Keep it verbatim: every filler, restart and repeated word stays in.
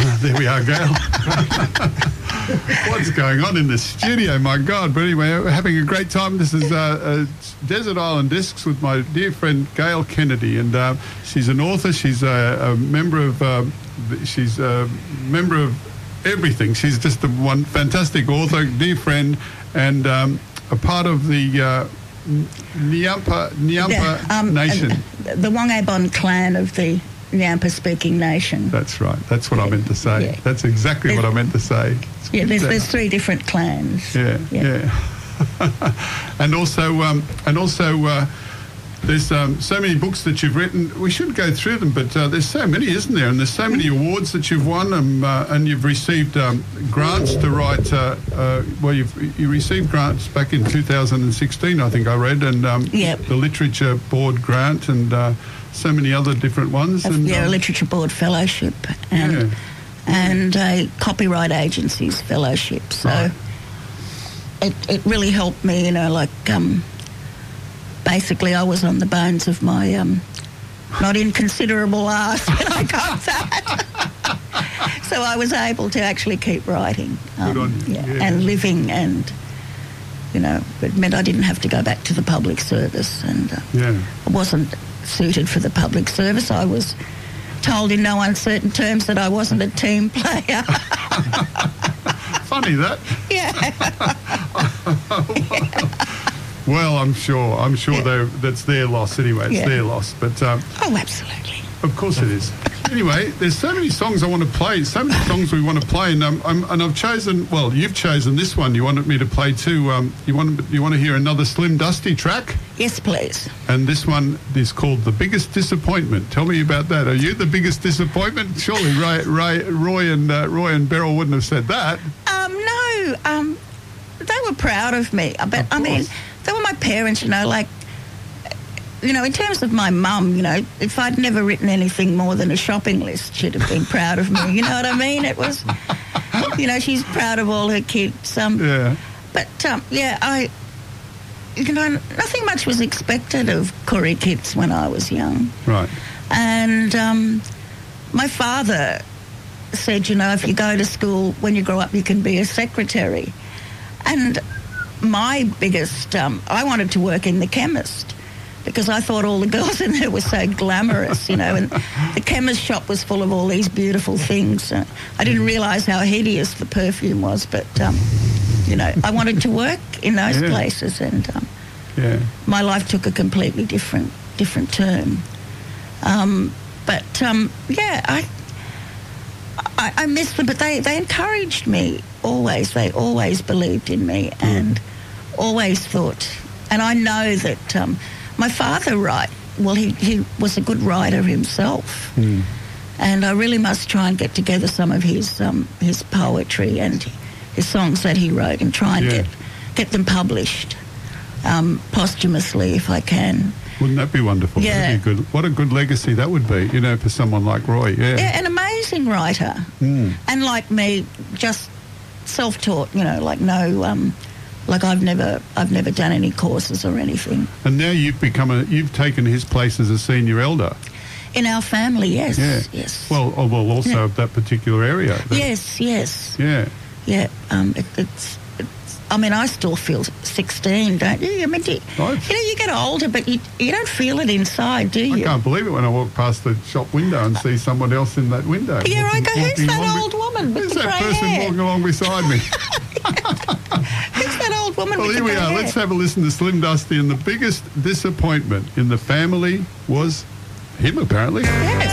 There we are, Gail. What's going on in the studio? My God. But anyway, we're having a great time. This is uh, uh, Desert Island Discs with my dear friend Gail Kennedy. And uh, she's an author. She's a, a member of... Uh, she's a member of everything. She's just a one fantastic author, dear friend, and um, a part of the... Uh, Nyampa, Nyampa the, um, Nation. Uh, the Wangabon clan of the Nyampa-speaking nation. That's right. That's what yeah. I meant to say. Yeah. That's exactly there's, what I meant to say. Yeah, there's, there's three different clans. Yeah, yeah. yeah. and also, um, and also, uh, there's um, so many books that you've written. We should go through them, but uh, there's so many, isn't there? And there's so many awards that you've won, um, uh, and you've received um, grants to write. Uh, uh, well, you've you received grants back in two thousand sixteen, I think I read, and um, yep. the Literature Board grant, and uh, so many other different ones. Uh, and, yeah, um, a Literature Board fellowship, and yeah. and a Copyright Agency's fellowship. So right. it it really helped me, you know, like. Um, Basically, I was on the bones of my um, not inconsiderable arse when I got that. So I was able to actually keep writing um, Good on you. yeah, Yeah. and living, and, you know, it meant I didn't have to go back to the public service, and uh, yeah. I wasn't suited for the public service. I was told in no uncertain terms that I wasn't a team player. Funny that. Yeah. yeah. Well, I'm sure. I'm sure yeah. that's their loss anyway. It's yeah. their loss. But um, oh, absolutely. Of course it is. Anyway, there's so many songs I want to play. So many songs we want to play, and um, I'm, and I've chosen. Well, you've chosen this one. You wanted me to play too. Um, you want you want to hear another Slim Dusty track? Yes, please. And this one is called "The Biggest Disappointment." Tell me about that. Are you the biggest disappointment? Surely, Ray, Ray, Roy and uh, Roy and Beryl wouldn't have said that. Um, no. Um, they were proud of me. But I mean. They were my parents, you know, like, you know, in terms of my mum, you know, if I'd never written anything more than a shopping list, she'd have been proud of me. You know what I mean? It was, you know, she's proud of all her kids. Um, yeah. But, um, yeah, I, you know, nothing much was expected of Koori kids when I was young. Right. And um, my father said, you know, if you go to school, when you grow up, you can be a secretary. And... my biggest, um, I wanted to work in the chemist because I thought all the girls in there were so glamorous, you know, and the chemist shop was full of all these beautiful things. Uh, I didn't realise how hideous the perfume was, but, um, you know, I wanted to work in those yeah. places, and um, yeah. my life took a completely different different turn. Um, but, um, yeah, I, I, I miss them, but they, they encouraged me always. They always believed in me and always thought. And I know that um, my father write, well, he, he was a good writer himself. Mm. And I really must try and get together some of his um, his poetry and his songs that he wrote and try and yeah. get, get them published um, posthumously if I can. Wouldn't that be wonderful? Yeah. That'd be good. What a good legacy that would be, you know, for someone like Roy. Yeah. Yeah, an amazing writer. Mm. And like me, just self-taught, you know, like no, um, like I've never, I've never done any courses or anything. And now you've become a, you've taken his place as a senior elder. In our family, yes, yeah. yes. Well, oh, well, also yeah. of that particular area. That, yes, yes. Yeah. Yeah. Um, it, it's, it's. I mean, I still feel sixteen, don't you? I mean, do you, you know, you get older, but you you don't feel it inside, do you? I can't believe it when I walk past the shop window and see someone else in that window. Yeah, walking, I go, who's that old be- woman with who's the that grey person hair? walking along beside me? Who's that old woman Well, with here the we grey are. hair? Let's have a listen to Slim Dusty. And the biggest disappointment in the family was him, apparently. Yes.